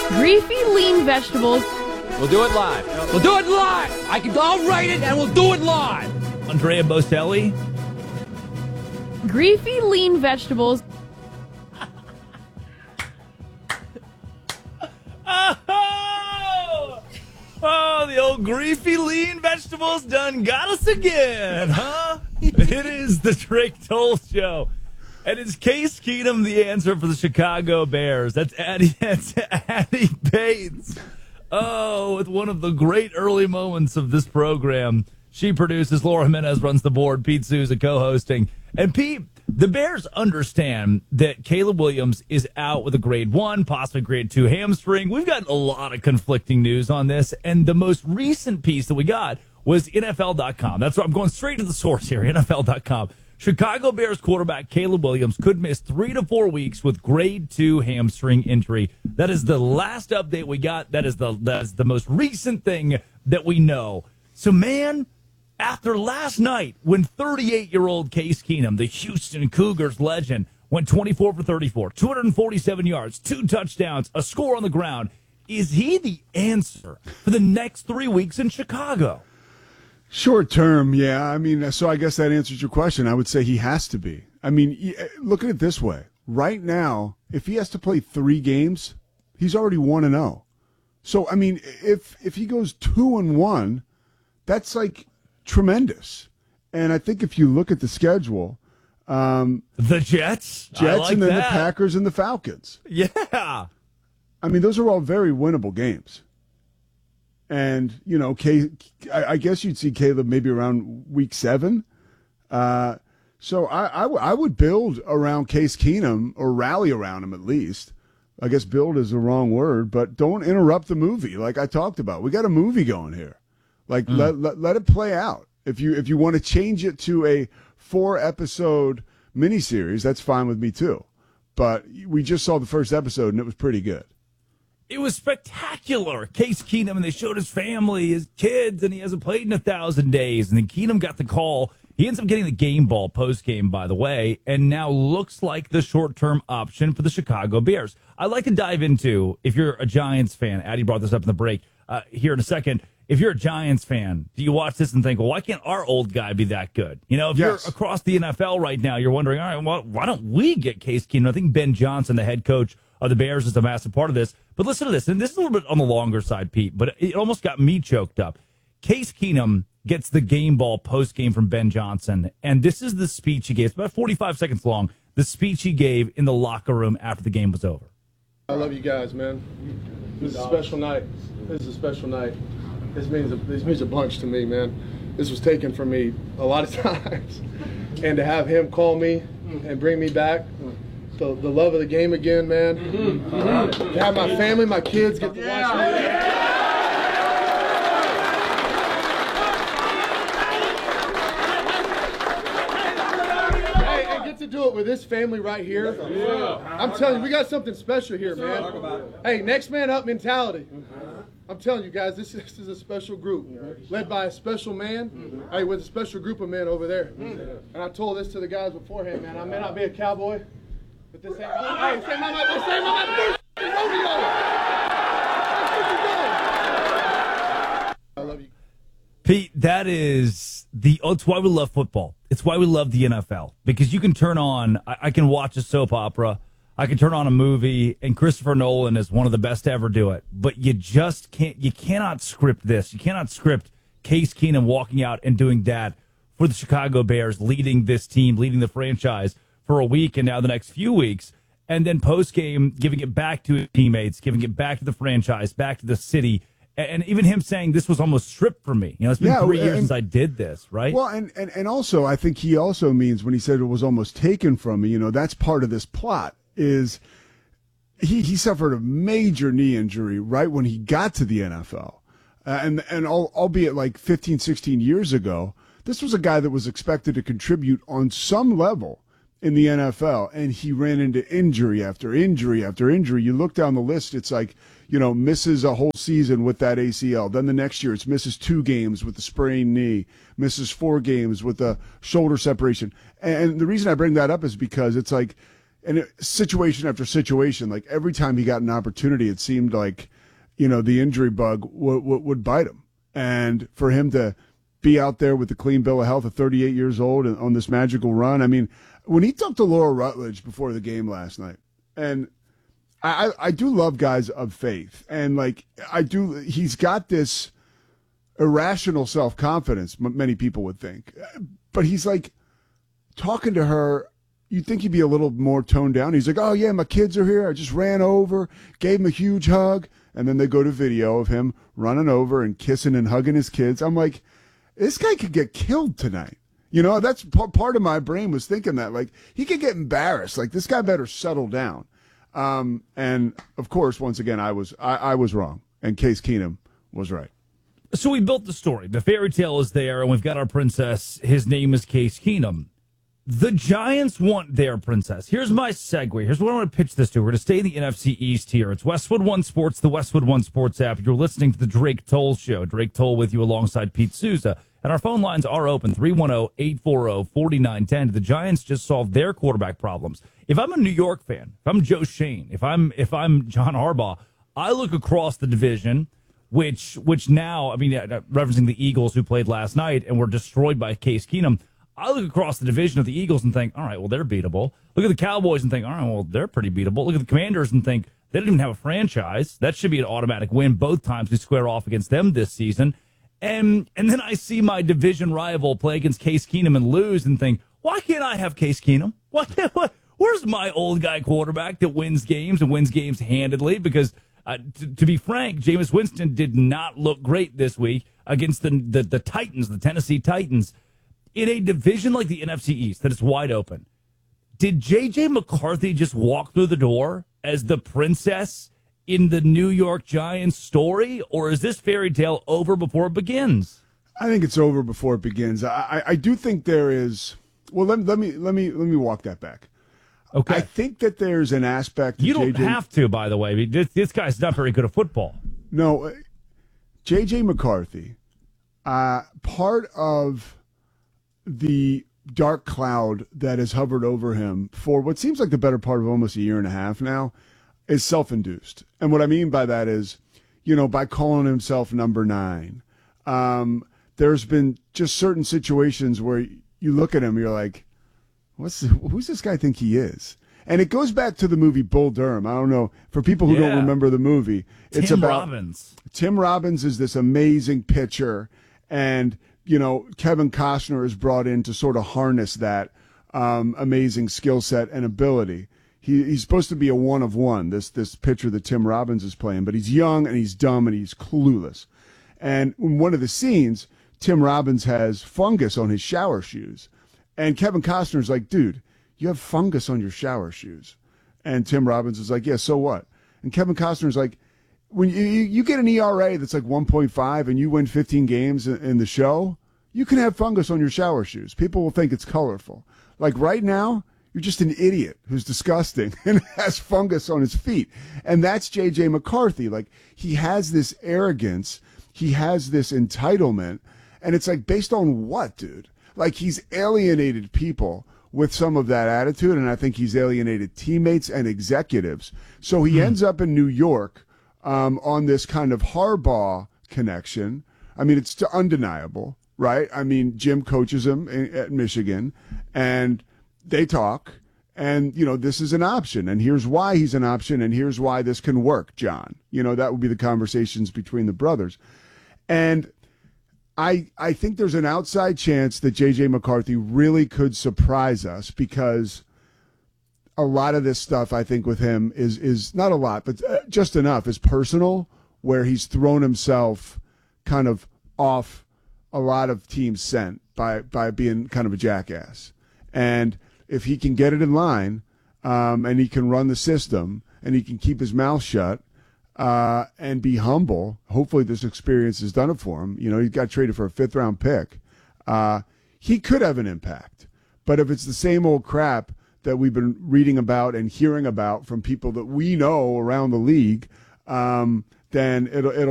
Greasy lean vegetables. We'll do it live. We'll do it live. I'll write it and we'll do it live. Andrea Bocelli. Greasy lean vegetables. Oh, the old griefy lean vegetables done got us again, huh? It is the Drake Toll Show. And is Case Keenum the answer for the Chicago Bears? That's Addie Bates. Oh, with one of the great early moments of this program. She produces, Laura Jimenez runs the board, Pete Souza co-hosting. And Pete, the Bears understand that Caleb Williams is out with a grade 1, possibly grade 2 hamstring. We've got a lot of conflicting news on this, and the most recent piece that we got was NFL.com. That's what I'm going straight to the source here, NFL.com. Chicago Bears quarterback Caleb Williams could miss 3 to 4 weeks with grade 2 hamstring injury. That is the last update we got. That is the most recent thing that we know. So, man, after last night, when 38-year-old Case Keenum, the Houston Cougars legend, went 24 for 34, 247 yards, 2 touchdowns, a score on the ground, is he the answer for the next 3 weeks in Chicago? Short term, yeah. I mean, so I guess that answers your question. I would say he has to be. I mean, look at it this way. Right now, if he has to play 3 games, he's already 1-0. So, I mean, if he goes 2-1, that's like tremendous. And I think if you look at the schedule, the Jets, like and then the Packers and the Falcons. Yeah. I mean, those are all very winnable games. And, you know, I guess you'd see Caleb maybe around week 7. So I would build around Case Keenum, or rally around him at least. I guess build is the wrong word, but don't interrupt the movie like I talked about. We got a movie going here. Like, let it play out. If you want to change it to a 4-episode miniseries, that's fine with me too. But we just saw the first episode, and it was pretty good. It was spectacular. Case Keenum, and they showed his family, his kids, and he hasn't played in 1,000 days. And then Keenum got the call. He ends up getting the game ball post-game, by the way, and now looks like the short-term option for the Chicago Bears. I'd like to dive into, if you're a Giants fan, Addie brought this up in the break here in a second. If you're a Giants fan, do you watch this and think, well, why can't our old guy be that good? You know, if you're across the NFL right now, you're wondering, all right, well, why don't we get Case Keenum? I think Ben Johnson, the head coach of the Bears, is a massive part of this. But listen to this, and this is a little bit on the longer side, Pete, but it almost got me choked up. Case Keenum gets the game ball post-game from Ben Johnson, and this is the speech he gave. It's about 45 seconds long, the speech he gave in the locker room after the game was over. I love you guys, man. This is a special night. This is a special night. This means a bunch to me, man. This was taken from me a lot of times. And to have him call me and bring me back, the love of the game again, man. To have my family, my kids get to watch me. Hey, and get to do it with this family right here. I'm telling you, we got something special here, man. Hey, next man up mentality. I'm telling you guys, this is a special group, led by a special man, hey, with a special group of men over there. And I told this to the guys beforehand, man. I may not be a cowboy, but this ain't my first rodeo. I love you. Pete, that is it's why we love football. It's why we love the NFL, because you can turn on, I can watch a soap opera, I can turn on a movie, and Christopher Nolan is one of the best to ever do it. But you just can't, you cannot script this. You cannot script Case Keenum walking out and doing that for the Chicago Bears, leading this team, leading the franchise for a week and now the next few weeks. And then post-game, giving it back to his teammates, giving it back to the franchise, back to the city. And even him saying this was almost stripped from me. You know, it's been 3 years since I did this, right? Well, and also, I think he also means when he said it was almost taken from me, you know, that's part of this plot. Is he suffered a major knee injury right when he got to the NFL. And albeit like 15, 16 years ago, this was a guy that was expected to contribute on some level in the NFL, and he ran into injury after injury after injury. You look down the list, it's like, you know, misses a whole season with that ACL. Then the next year, it's misses 2 games with the sprained knee, misses 4 games with the shoulder separation. And the reason I bring that up is because it's like, and situation after situation, like every time he got an opportunity, it seemed like, the injury bug would bite him. And for him to be out there with the clean bill of health at 38 years old and on this magical run. I mean, when he talked to Laura Rutledge before the game last night, and I do love guys of faith, and he's got this irrational self-confidence, many people would think, but he's like talking to her. You'd think he'd be a little more toned down. He's like, oh yeah, my kids are here. I just ran over, gave him a huge hug. And then they go to video of him running over and kissing and hugging his kids. I'm like, this guy could get killed tonight. That's part of my brain was thinking that. Like, he could get embarrassed. Like, this guy better settle down. And, of course, once again, I was wrong. And Case Keenum was right. So we built the story. The fairy tale is there, and we've got our princess. His name is Case Keenum. The Giants want their princess. Here's my segue. Here's what I want to pitch this to. We're going to stay in the NFC East here. It's Westwood One Sports, the Westwood One Sports app. You're listening to the Drake Toll Show. Drake Toll with you alongside Pete Souza. And our phone lines are open, 310-840-4910. The Giants just solved their quarterback problems. If I'm a New York fan, if I'm Joe Shane, if I'm John Harbaugh, I look across the division, which now, referencing the Eagles who played last night and were destroyed by Case Keenum, I look across the division of the Eagles and think, all right, well, they're beatable. Look at the Cowboys and think, all right, well, they're pretty beatable. Look at the Commanders and think, they don't even have a franchise. That should be an automatic win both times we square off against them this season. And then I see my division rival play against Case Keenum and lose and think, why can't I have Case Keenum? Where's my old guy quarterback that wins games and wins games handedly? Because to be frank, Jameis Winston did not look great this week against the Titans, the Tennessee Titans. In a division like the NFC East that is wide open, did J.J. McCarthy just walk through the door as the princess in the New York Giants story, or is this fairy tale over before it begins? I think it's over before it begins. I do think there is. Well, let me walk that back. Okay. I think that there's an aspect. You don't have to, by the way. This guy's not very good at football. No, J.J. McCarthy, part of the dark cloud that has hovered over him for what seems like the better part of almost a year and a half now is self-induced. And what I mean by that is, by calling himself number 9, there's been just certain situations where you look at him, you're like, who's this guy think he is? And it goes back to the movie Bull Durham. I don't know, for people who don't remember the movie, it's about Tim Robbins is this amazing pitcher, and Kevin Costner is brought in to sort of harness that amazing skill set and ability. He's supposed to be a one of one, this pitcher that Tim Robbins is playing, but he's young and he's dumb and he's clueless. And in one of the scenes, Tim Robbins has fungus on his shower shoes. And Kevin Costner's like, dude, you have fungus on your shower shoes. And Tim Robbins is like, yeah, so what? And Kevin Costner's like, when you get an ERA that's like 1.5 and you win 15 games in the show, you can have fungus on your shower shoes. People will think it's colorful. Like right now, you're just an idiot who's disgusting and has fungus on his feet. And that's J.J. McCarthy. Like, he has this arrogance. He has this entitlement. And it's like, based on what, dude? Like, he's alienated people with some of that attitude, and I think he's alienated teammates and executives. So he ends up in New York on this kind of Harbaugh connection. I mean, it's undeniable, right? I mean, Jim coaches him at Michigan, and they talk, and, this is an option, and here's why he's an option, and here's why this can work, John. That would be the conversations between the brothers. And I think there's an outside chance that J.J. McCarthy really could surprise us, because a lot of this stuff, I think, with him is not a lot, but just enough, is personal, where he's thrown himself kind of off a lot of teams' scent by being kind of a jackass. And if he can get it in line, and he can run the system, and he can keep his mouth shut, and be humble, hopefully this experience has done it for him. He got traded for a 5th-round pick. He could have an impact. But if it's the same old crap that we've been reading about and hearing about from people that we know around the league, then it'll